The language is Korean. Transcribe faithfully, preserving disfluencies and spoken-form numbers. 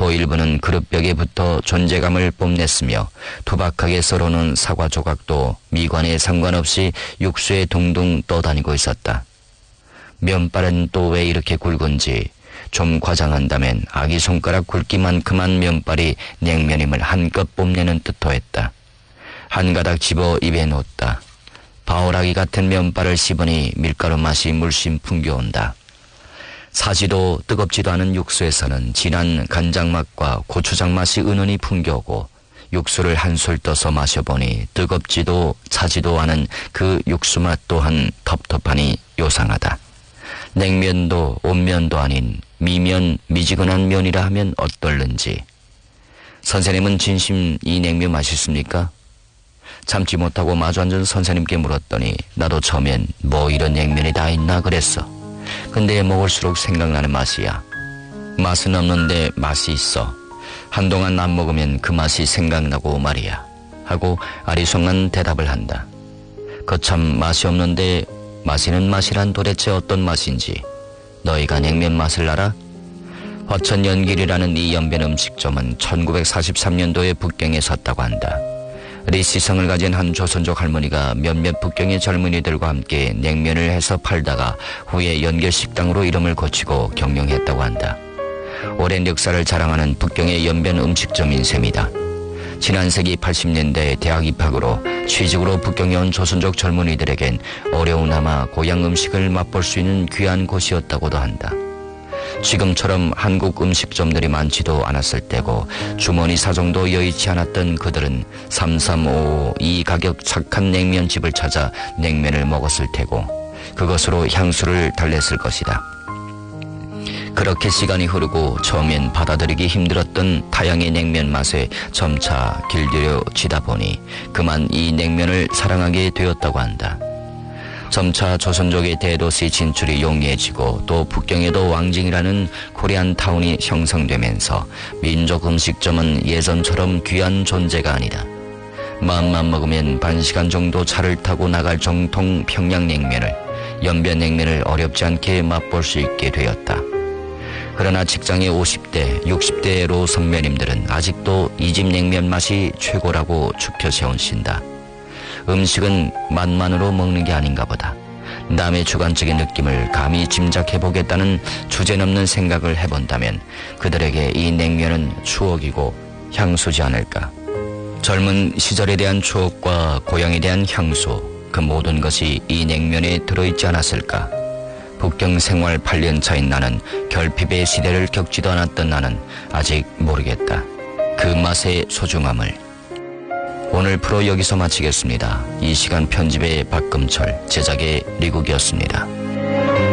또 일부는 그릇벽에 붙어 존재감을 뽐냈으며 투박하게 썰어놓은 사과 조각도 미관에 상관없이 육수에 둥둥 떠다니고 있었다. 면발은 또 왜 이렇게 굵은지, 좀 과장한다면 아기 손가락 굵기만큼한 면발이 냉면임을 한껏 뽐내는 듯도했다. 한 가닥 집어 입에 놓았다. 바오라기 같은 면발을 씹으니 밀가루 맛이 물씬 풍겨온다. 사지도 뜨겁지도 않은 육수에서는 진한 간장 맛과 고추장 맛이 은은히 풍겨오고 육수를 한술 떠서 마셔보니 뜨겁지도 차지도 않은 그 육수 맛 또한 텁텁하니 요상하다. 냉면도 온면도 아닌 미면 미지근한 면이라 하면 어떨는지. 선생님은 진심 이 냉면 맛있습니까? 참지 못하고 마주 앉은 선생님께 물었더니 나도 처음엔 뭐 이런 냉면이 다 있나 그랬어. 근데 먹을수록 생각나는 맛이야. 맛은 없는데 맛이 있어. 한동안 안 먹으면 그 맛이 생각나고 말이야. 하고 아리송한 대답을 한다. 거참 맛이 없는데 마시는 맛이란 도대체 어떤 맛인지 너희가 냉면 맛을 알아? 화천연길이라는 이 연변 음식점은 천구백사십삼 년도에 북경에 섰다고 한다. 리시성을 가진 한 조선족 할머니가 몇몇 북경의 젊은이들과 함께 냉면을 해서 팔다가 후에 연결식당으로 이름을 고치고 경영했다고 한다. 오랜 역사를 자랑하는 북경의 연변 음식점인 셈이다. 지난 세기 팔십 년대 대학 입학으로 취직으로 북경에 온 조선족 젊은이들에겐 어려우나마 고향 음식을 맛볼 수 있는 귀한 곳이었다고도 한다. 지금처럼 한국 음식점들이 많지도 않았을 때고 주머니 사정도 여의치 않았던 그들은 삼삼오오 이 가격 착한 냉면집을 찾아 냉면을 먹었을 테고 그것으로 향수를 달랬을 것이다. 그렇게 시간이 흐르고 처음엔 받아들이기 힘들었던 타양의 냉면 맛에 점차 길들여지다 보니 그만 이 냉면을 사랑하게 되었다고 한다. 점차 조선족의 대도시 진출이 용이해지고 또 북경에도 왕징이라는 코리안 타운이 형성되면서 민족 음식점은 예전처럼 귀한 존재가 아니다. 마음만 먹으면 반 시간 정도 차를 타고 나갈 정통 평양냉면을 연변냉면을 어렵지 않게 맛볼 수 있게 되었다. 그러나 직장의 오십 대, 육십 대로 선배님들은 아직도 이 집 냉면 맛이 최고라고 축혀 세운신다. 음식은 맛만으로 먹는 게 아닌가 보다. 남의 주관적인 느낌을 감히 짐작해보겠다는 주제넘는 생각을 해본다면 그들에게 이 냉면은 추억이고 향수지 않을까. 젊은 시절에 대한 추억과 고향에 대한 향수, 그 모든 것이 이 냉면에 들어있지 않았을까. 북경 생활 팔 년 차인 나는 결핍의 시대를 겪지도 않았던 나는 아직 모르겠다. 그 맛의 소중함을. 오늘 프로 여기서 마치겠습니다. 이 시간 편집의 박금철, 제작의 리국이었습니다.